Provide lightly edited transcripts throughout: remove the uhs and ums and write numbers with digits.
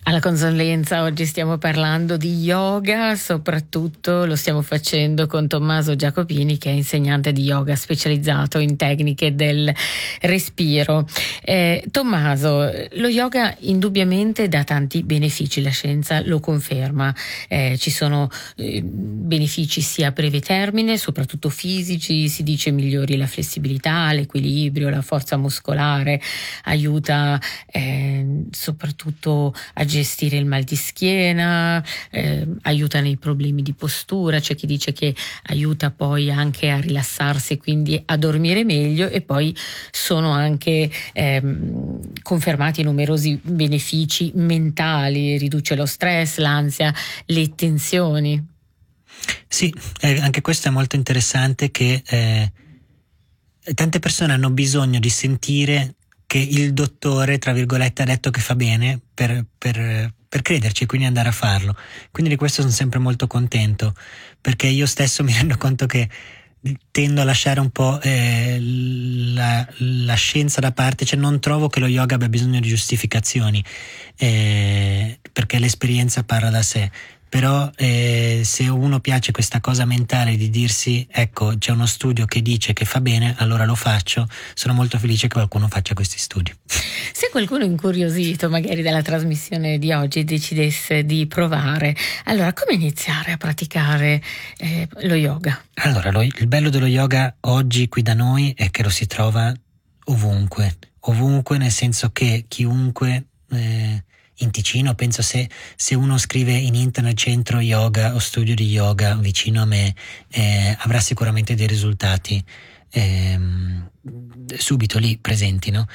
Alla consulenza oggi stiamo parlando di yoga, soprattutto lo stiamo facendo con Tommaso Giacopini, che è insegnante di yoga specializzato in tecniche del respiro. Tommaso, lo yoga indubbiamente dà tanti benefici, la scienza lo conferma. Ci sono benefici sia a breve termine, soprattutto fisici, si dice migliori la flessibilità, l'equilibrio, la forza muscolare, aiuta soprattutto a gestire il mal di schiena, aiuta nei problemi di postura, c'è chi dice che aiuta poi anche a rilassarsi e quindi a dormire meglio, e poi sono anche confermati numerosi benefici mentali, riduce lo stress, l'ansia, le tensioni. Sì, anche questo è molto interessante, che tante persone hanno bisogno di sentire che il dottore, tra virgolette, ha detto che fa bene per crederci e quindi andare a farlo. Quindi di questo sono sempre molto contento, perché io stesso mi rendo conto che tendo a lasciare un po' la scienza da parte, cioè non trovo che lo yoga abbia bisogno di giustificazioni, perché l'esperienza parla da sé. Però se uno piace questa cosa mentale di dirsi, ecco, c'è uno studio che dice che fa bene, allora lo faccio, sono molto felice che qualcuno faccia questi studi. Se qualcuno incuriosito magari dalla trasmissione di oggi decidesse di provare, allora come iniziare a praticare lo yoga? Allora, il bello dello yoga oggi qui da noi è che lo si trova ovunque, nel senso che chiunque... in Ticino, penso, se uno scrive in internet centro yoga o studio di yoga vicino a me, avrà sicuramente dei risultati subito lì presenti, no?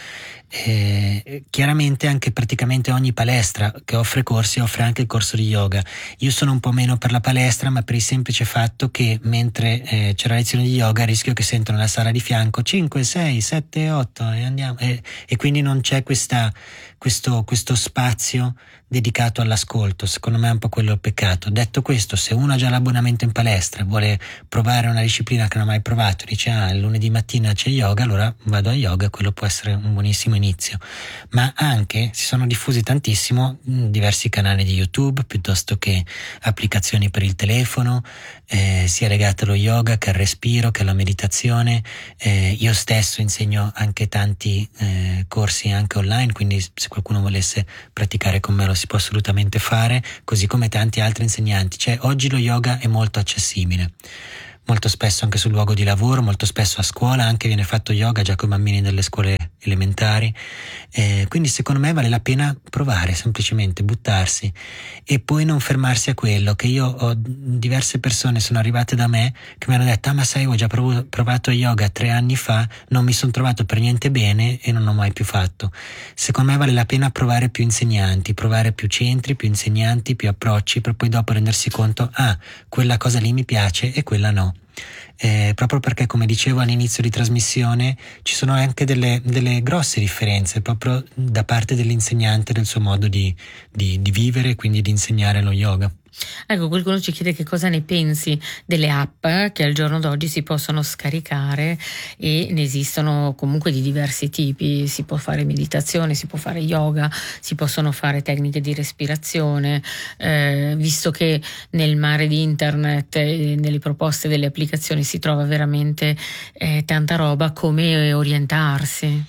Chiaramente anche praticamente ogni palestra che offre corsi offre anche il corso di yoga. Io sono un po' meno per la palestra, ma per il semplice fatto che mentre c'è la lezione di yoga rischio che sentono nella sala di fianco 5, 6, 7, 8 e andiamo, e quindi non c'è questo spazio dedicato all'ascolto. Secondo me è un po' quello il peccato. Detto questo, se uno ha già l'abbonamento in palestra e vuole provare una disciplina che non ha mai provato, dice il lunedì mattina c'è yoga, allora vado a yoga, quello può essere un buonissimo inizio. Ma anche si sono diffusi tantissimo diversi canali di YouTube piuttosto che applicazioni per il telefono, sia legate allo yoga che al respiro che alla meditazione. Io stesso insegno anche tanti corsi anche online, quindi se qualcuno volesse praticare con me lo si può assolutamente fare, così come tanti altri insegnanti. Cioè oggi lo yoga è molto accessibile, molto spesso anche sul luogo di lavoro, molto spesso a scuola anche viene fatto yoga già con i bambini delle scuole elementari, quindi secondo me vale la pena provare, semplicemente buttarsi e poi non fermarsi a quello. Che io ho diverse persone sono arrivate da me che mi hanno detto ma sai, ho già provato yoga 3 anni fa, non mi sono trovato per niente bene e non ho mai più fatto. Secondo me vale la pena provare più insegnanti, provare più centri, più insegnanti, più approcci, per poi dopo rendersi conto quella cosa lì mi piace e quella no. Proprio perché, come dicevo all'inizio di trasmissione, ci sono anche delle grosse differenze proprio da parte dell'insegnante, del suo modo di vivere, quindi di insegnare lo yoga. Ecco, qualcuno ci chiede che cosa ne pensi delle app che al giorno d'oggi si possono scaricare, e ne esistono comunque di diversi tipi. Si può fare meditazione, si può fare yoga, si possono fare tecniche di respirazione, visto che nel mare di internet e nelle proposte delle applicazioni si trova veramente tanta roba. Come orientarsi?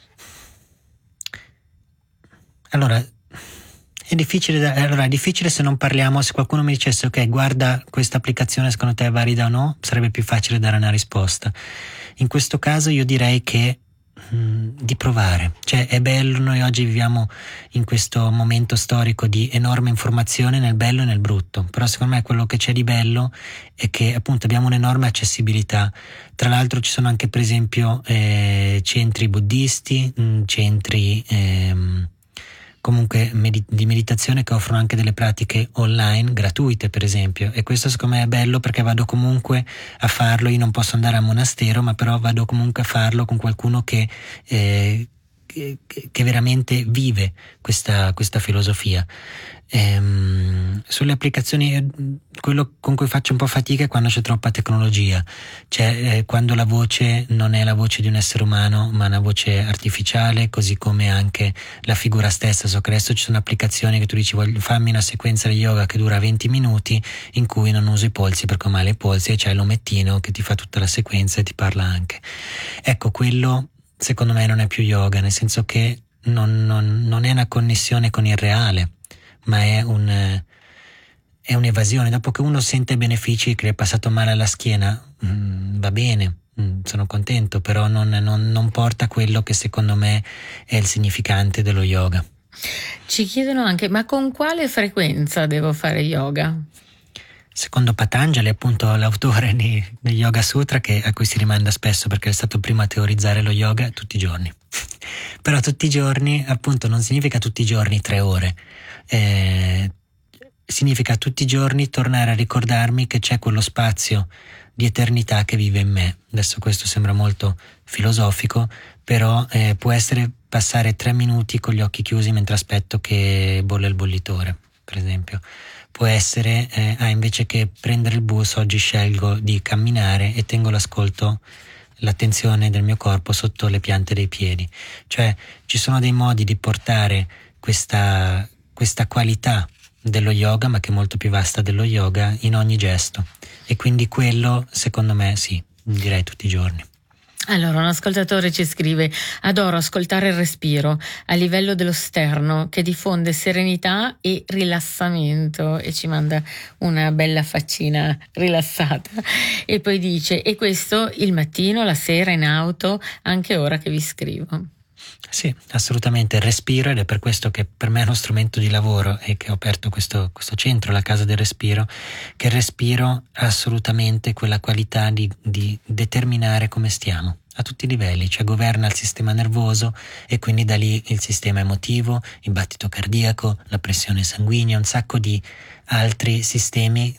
Allora, è difficile se non parliamo. Se qualcuno mi dicesse ok, guarda questa applicazione, secondo te è valida o no, sarebbe più facile dare una risposta. In questo caso io direi che di provare, cioè è bello, noi oggi viviamo in questo momento storico di enorme informazione nel bello e nel brutto, però secondo me quello che c'è di bello è che appunto abbiamo un'enorme accessibilità. Tra l'altro ci sono anche per esempio centri buddisti, centri comunque di meditazione che offrono anche delle pratiche online gratuite, per esempio, e questo secondo me è bello perché vado comunque a farlo. Io non posso andare al monastero, ma però vado comunque a farlo con qualcuno che che veramente vive questa filosofia. Sulle applicazioni, quello con cui faccio un po' fatica è quando c'è troppa tecnologia, cioè quando la voce non è la voce di un essere umano ma una voce artificiale, così come anche la figura stessa. So che adesso ci sono applicazioni che tu dici fammi una sequenza di yoga che dura 20 minuti in cui non uso i polsi perché ho male ai polsi, e c'è l'omettino che ti fa tutta la sequenza e ti parla anche. Ecco, quello secondo me non è più yoga, nel senso che non è una connessione con il reale, ma è un'evasione. Dopo che uno sente benefici, che è passato male alla schiena, va bene, sono contento, però non porta quello che secondo me è il significante dello yoga. Ci chiedono anche, ma con quale frequenza devo fare yoga? Secondo Patanjali, appunto l'autore di Yoga Sutra, a cui si rimanda spesso perché è stato il primo a teorizzare lo yoga, tutti i giorni. Però tutti i giorni, appunto, non significa tutti i giorni 3 ore, significa tutti i giorni tornare a ricordarmi che c'è quello spazio di eternità che vive in me. Adesso questo sembra molto filosofico, però può essere passare 3 minuti con gli occhi chiusi mentre aspetto che bolle il bollitore, per esempio. Può essere, invece che prendere il bus, oggi scelgo di camminare e tengo l'attenzione del mio corpo sotto le piante dei piedi. Cioè ci sono dei modi di portare questa qualità dello yoga, ma che è molto più vasta dello yoga, in ogni gesto, e quindi quello secondo me sì, direi tutti i giorni. Allora, un ascoltatore ci scrive: adoro ascoltare il respiro a livello dello sterno che diffonde serenità e rilassamento, e ci manda una bella faccina rilassata, e poi dice: e questo il mattino, la sera, in auto, anche ora che vi scrivo. Sì, assolutamente, il respiro, ed è per questo che per me è uno strumento di lavoro e che ho aperto questo centro, la Casa del Respiro, che il respiro ha assolutamente quella qualità di determinare come stiamo a tutti i livelli, cioè governa il sistema nervoso e quindi da lì il sistema emotivo, il battito cardiaco, la pressione sanguigna, un sacco di altri sistemi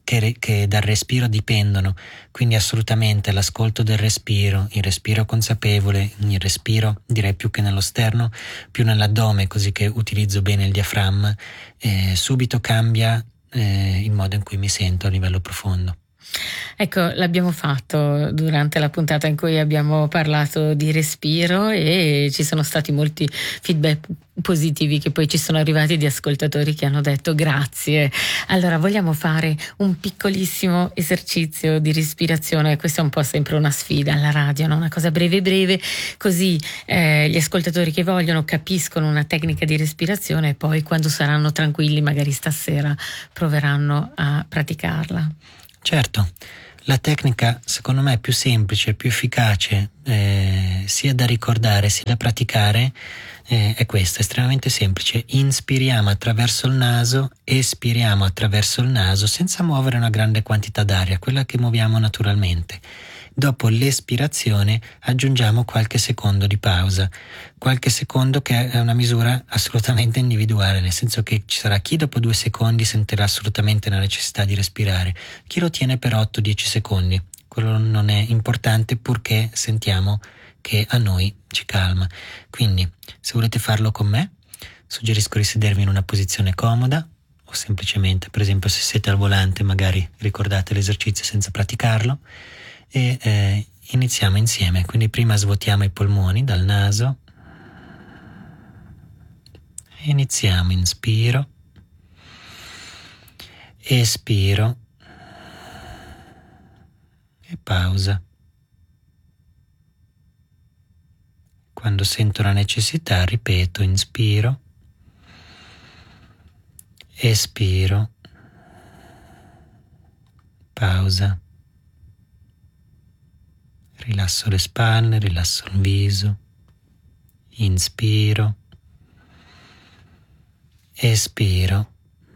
che dal respiro dipendono. Quindi assolutamente l'ascolto del respiro, il respiro consapevole, il respiro direi più che nello sterno, più nell'addome, così che utilizzo bene il diaframma, subito cambia il modo in cui mi sento a livello profondo. Ecco, l'abbiamo fatto durante la puntata in cui abbiamo parlato di respiro, e ci sono stati molti feedback positivi che poi ci sono arrivati di ascoltatori che hanno detto grazie. Allora vogliamo fare un piccolissimo esercizio di respirazione. Questa è un po' sempre una sfida alla radio, no? Una cosa breve, così gli ascoltatori che vogliono capiscono una tecnica di respirazione, e poi quando saranno tranquilli magari stasera proveranno a praticarla. Certo, la tecnica secondo me più semplice, più efficace, sia da ricordare sia da praticare, è questa, estremamente semplice. Inspiriamo attraverso il naso, espiriamo attraverso il naso senza muovere una grande quantità d'aria, quella che muoviamo naturalmente. Dopo l'espirazione aggiungiamo qualche secondo di pausa, qualche secondo che è una misura assolutamente individuale, nel senso che ci sarà chi dopo 2 secondi sentirà assolutamente la necessità di respirare, chi lo tiene per 8-10 secondi. Quello non è importante purché sentiamo che a noi ci calma. Quindi se volete farlo con me, suggerisco di sedervi in una posizione comoda, o semplicemente, per esempio, se siete al volante magari ricordate l'esercizio senza praticarlo, e iniziamo insieme. Quindi prima svuotiamo i polmoni dal naso, iniziamo, inspiro, espiro e pausa. Quando sento la necessità ripeto: inspiro, espiro, pausa. Rilasso le spalle, rilasso il viso, inspiro, espiro,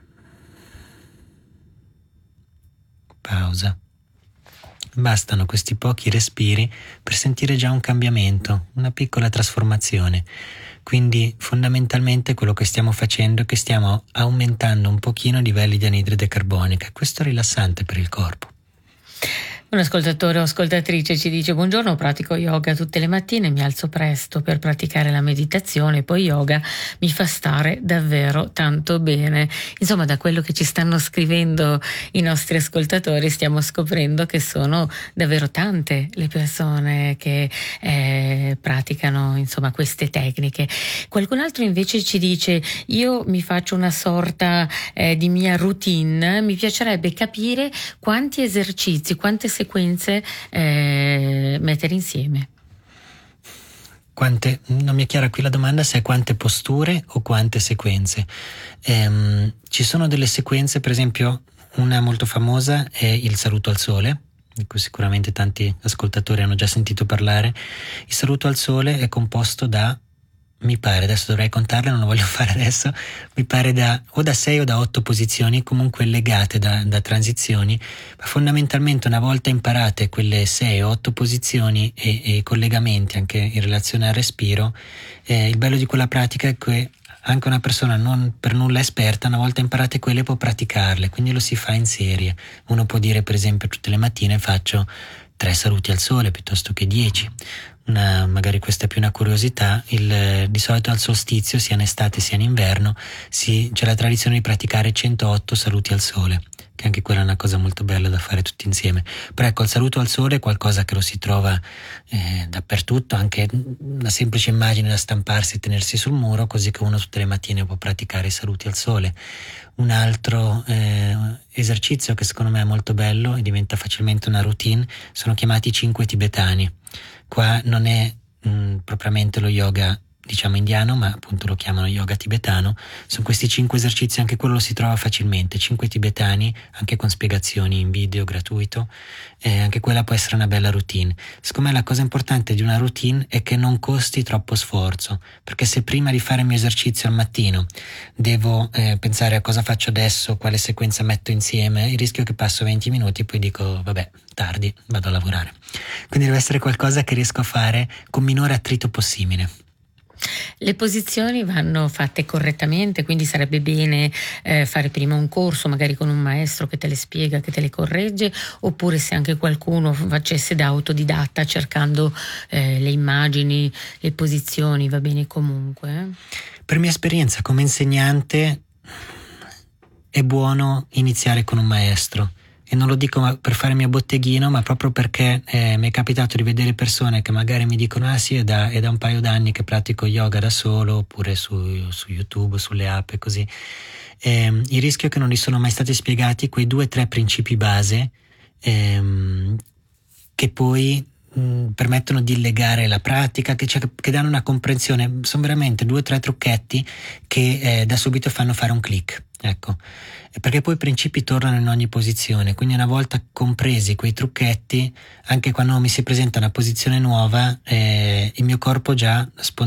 pausa. Bastano questi pochi respiri per sentire già un cambiamento, una piccola trasformazione. Quindi fondamentalmente quello che stiamo facendo è che stiamo aumentando un pochino i livelli di anidride carbonica. Questo è rilassante per il corpo. Un ascoltatore o ascoltatrice ci dice: buongiorno, pratico yoga tutte le mattine, mi alzo presto per praticare la meditazione, poi yoga mi fa stare davvero tanto bene. Insomma, da quello che ci stanno scrivendo i nostri ascoltatori stiamo scoprendo che sono davvero tante le persone che praticano insomma queste tecniche. Qualcun altro invece ci dice: io mi faccio una sorta di mia routine, mi piacerebbe capire quanti esercizi, quante sequenze mettere insieme. Non mi è chiara qui la domanda se è quante posture o quante sequenze. Ci sono delle sequenze, per esempio una molto famosa è il saluto al sole, di cui sicuramente tanti ascoltatori hanno già sentito parlare. Il saluto al sole è composto da, mi pare, adesso dovrei contarle, non lo voglio fare adesso, mi pare da 6 o da 8 posizioni, comunque legate da transizioni, ma fondamentalmente una volta imparate quelle 6 o 8 posizioni e collegamenti anche in relazione al respiro, il bello di quella pratica è che anche una persona non per nulla esperta, una volta imparate quelle, può praticarle, quindi lo si fa in serie. Uno può dire, per esempio, tutte le mattine faccio 3 saluti al sole piuttosto che 10. Magari questa è più una curiosità. Di solito al solstizio, sia in estate sia in inverno, c'è la tradizione di praticare 108 saluti al sole, che anche quella è una cosa molto bella da fare tutti insieme. Però ecco, il saluto al sole è qualcosa che lo si trova dappertutto, anche una semplice immagine da stamparsi e tenersi sul muro, così che uno tutte le mattine può praticare i saluti al sole. Un altro esercizio che secondo me è molto bello e diventa facilmente una routine sono chiamati 5 tibetani. Qua non è propriamente lo yoga, diciamo, indiano, ma appunto lo chiamano yoga tibetano. Sono questi 5 esercizi, anche quello lo si trova facilmente, 5 tibetani, anche con spiegazioni in video gratuito, anche quella può essere una bella routine. Secondo me la cosa importante di una routine è che non costi troppo sforzo, perché se prima di fare il mio esercizio al mattino devo pensare a cosa faccio adesso, quale sequenza metto insieme, il rischio è che passo 20 minuti e poi dico vabbè, tardi, vado a lavorare. Quindi deve essere qualcosa che riesco a fare con minore attrito possibile. Le posizioni vanno fatte correttamente, quindi sarebbe bene fare prima un corso, magari con un maestro che te le spiega, che te le corregge, oppure se anche qualcuno facesse da autodidatta cercando le immagini, le posizioni, va bene comunque? Per mia esperienza come insegnante è buono iniziare con un maestro. E non lo dico per fare il mio botteghino, ma proprio perché mi è capitato di vedere persone che magari mi dicono sì, è da un paio d'anni che pratico yoga da solo, oppure su YouTube, sulle app e così. Il rischio è che non gli sono mai stati spiegati quei 2 o 3 principi base che poi permettono di legare la pratica, che danno una comprensione. Sono veramente 2 o 3 trucchetti che da subito fanno fare un click, ecco, perché poi i principi tornano in ogni posizione, quindi una volta compresi quei trucchetti, anche quando mi si presenta una posizione nuova, il mio corpo già